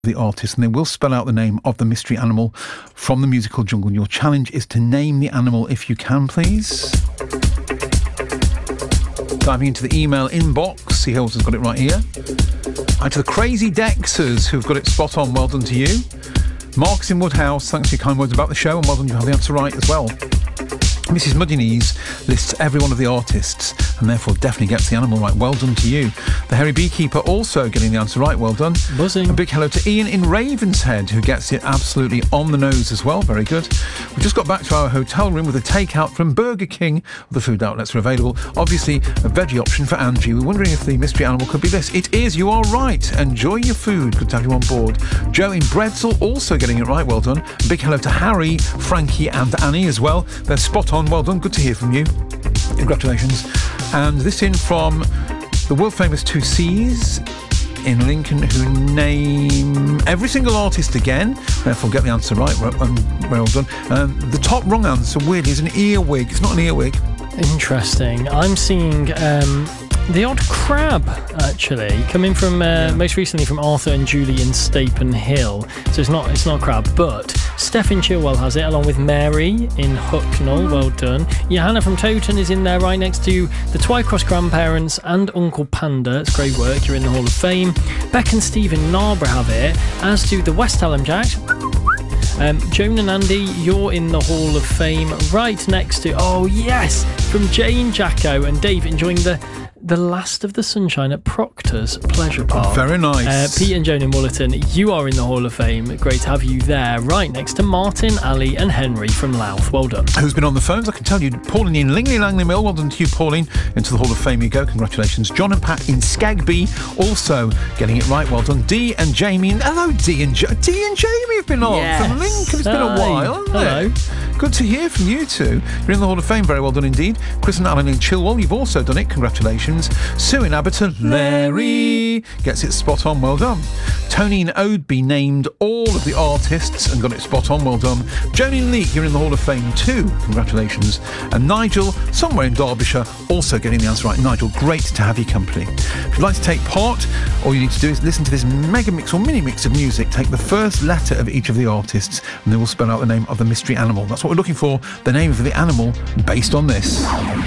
the artist, and they will spell out the name of the mystery animal from the musical jungle. Your challenge is to name the animal if you can, please. Diving into the email inbox, see who's got it right here. And to the Crazy Dexers who've got it spot on, well done to you. Mark's in Woodhouse, thanks for your kind words about the show, and well done, you have the answer right as well. Mrs. Muddy Knees lists every one of the artists and therefore definitely gets the animal right. Well done to you. The Hairy Beekeeper also getting the answer right. Well done. Buzzing. A big hello to Ian in Ravenshead, who gets it absolutely on the nose as well. Very good. We've just got back to our hotel room with a takeout from Burger King. The food outlets are available. Obviously, a veggie option for Angie. We're wondering if the mystery animal could be this. It is. You are right. Enjoy your food. Good to have you on board. Joe in Bredsall also getting it right. Well done. A big hello to Harry, Frankie and Annie as well. They're spot on. Well done. Good to hear from you. Congratulations. And this in from the world famous 2Cs in Lincoln, who name every single artist again, therefore get the answer right. Well done. The top wrong answer, weirdly, is an earwig. It's not an earwig. Interesting. I'm seeing the odd crab, actually, coming from most recently from Arthur and Julie in Stapen Hill. So it's not crab, but Stephen Chilwell has it, along with Mary in Hucknall. Well done. Johanna from Towton is in there, right next to the Twycross grandparents and Uncle Panda. It's great work. You're in the Hall of Fame. Beck and Steve in Narborough have it, as do the West Hallam Jacks. Joan and Andy, you're in the Hall of Fame, right next to, oh yes, from Jane, Jacko and Dave, enjoying the last of the sunshine at Proctor's Pleasure Park. Very nice. Pete and Joan in Woolerton, you are in the Hall of Fame. Great to have you there, right next to Martin, Ali and Henry from Louth. Well done. Who's been on the phones? I can tell you, Pauline in Lingley Langley Mill. Well done to you, Pauline. Into the Hall of Fame you go. Congratulations. John and Pat in Skagby also getting it right. Well done. Dee and Jamie. Hello, Dee and Jamie have been on from Lincoln. It's been a while, hasn't it? Good to hear from you two. You're in the Hall of Fame. Very well done indeed. Chris and Alan in Chilwell, you've also done it. Congratulations. Sue in Abberton, Larry gets it spot on. Well done. Tony in Oadby named all of the artists and got it spot on. Well done. Joni in Leek, you're in the Hall of Fame too. Congratulations. And Nigel, somewhere in Derbyshire, also getting the answer right. Nigel, great to have your company. If you'd like to take part, all you need to do is listen to this mega mix or mini mix of music. Take the first letter of each of the artists and they will spell out the name of the mystery animal. That's what we're looking for, the name of the animal based on this.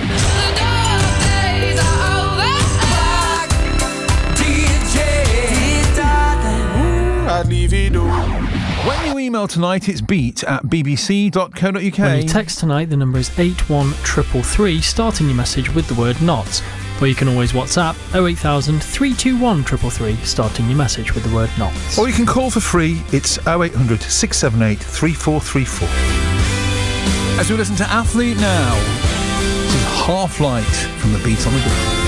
When you email tonight, it's beat@bbc.co.uk. When you text tonight, the number is 81333, starting your message with the word not. Or you can always WhatsApp 08000 321 333, starting your message with the word not. Or you can call for free, it's 0800 678 3434. As we listen to Athlete now, this is Half Light from the Beat on the Go.